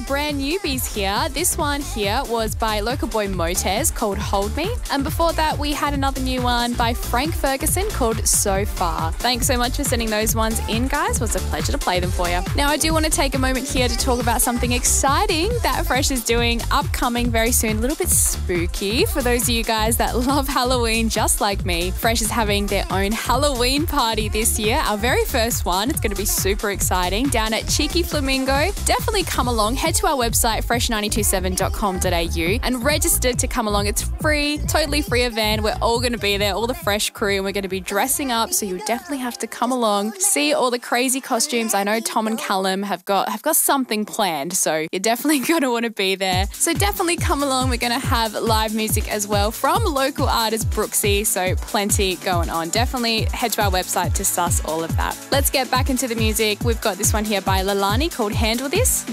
brand newbies here. This one here was by local boy Motez called Hold Me. And before that, we had another new one by Frank Ferguson called So Far. Thanks so much for sending those ones in, guys. It was a pleasure to play them for you. Now, I do want to take a moment here to talk about something exciting that Fresh is doing upcoming very soon. A little bit spooky for those of you guys that love Halloween just like me. Fresh is having their own Halloween party this year, our very first one. It's going to be super exciting down at Cheeky Flamingo. Definitely come along. Head to our website, fresh927.com.au, and register to come along. It's free, totally free event. We're all going to be there, all the Fresh crew, and we're going to be dressing up, so you definitely have to come along, see all the crazy costumes. I know Tom and Callum have got something planned, so you're definitely going to want to be there. So definitely come along. We're going to have live music as well from local artist Brooksy, so plenty going on. Definitely head to our website to suss all of that. Let's get back into the music. We've got this one here by Lalani called Handle This.